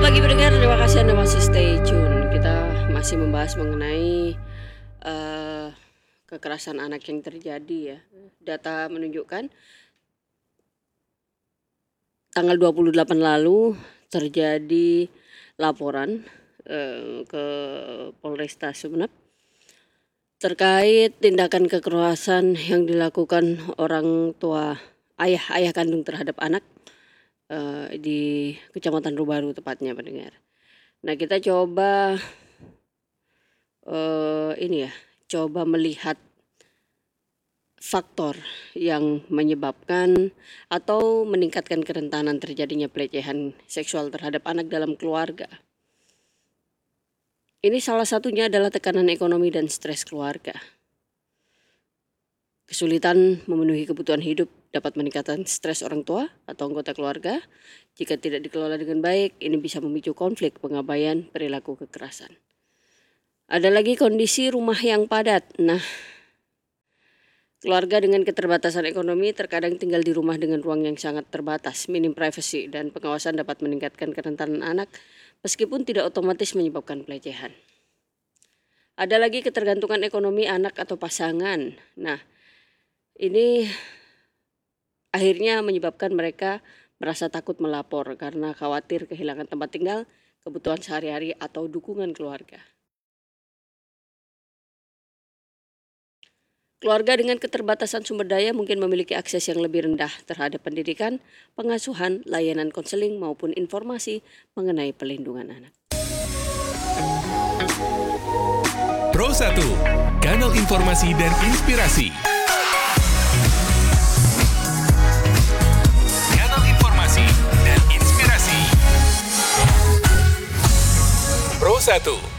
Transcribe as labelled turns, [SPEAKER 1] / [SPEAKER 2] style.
[SPEAKER 1] pagi pendengar, terima kasih Anda masih stay tune. Kita masih membahas mengenai eh, kekerasan anak yang terjadi ya. Data menunjukkan tanggal 28 lalu terjadi laporan ke Polresta Sumeneb terkait tindakan kekerasan yang dilakukan orang tua ayah kandung terhadap anak di Kecamatan Rubaru tepatnya pendengar. Nah kita coba coba melihat faktor yang menyebabkan atau meningkatkan kerentanan terjadinya pelecehan seksual terhadap anak dalam keluarga. Ini salah satunya adalah tekanan ekonomi dan stres keluarga. Kesulitan memenuhi kebutuhan hidup dapat meningkatkan stres orang tua atau anggota keluarga. Jika tidak dikelola dengan baik, ini bisa memicu konflik, pengabaian, perilaku kekerasan. Ada lagi kondisi rumah yang padat. Nah, keluarga dengan keterbatasan ekonomi terkadang tinggal di rumah dengan ruang yang sangat terbatas, minim privasi, dan pengawasan dapat meningkatkan kerentanan anak meskipun tidak otomatis menyebabkan pelecehan. Ada lagi ketergantungan ekonomi anak atau pasangan. Nah, ini akhirnya menyebabkan mereka merasa takut melapor karena khawatir kehilangan tempat tinggal, kebutuhan sehari-hari, atau dukungan keluarga. Keluarga dengan keterbatasan sumber daya mungkin memiliki akses yang lebih rendah terhadap pendidikan, pengasuhan, layanan konseling, maupun informasi mengenai pelindungan anak.
[SPEAKER 2] Pro 1, kanal informasi dan inspirasi. Kanal informasi dan inspirasi. Pro 1.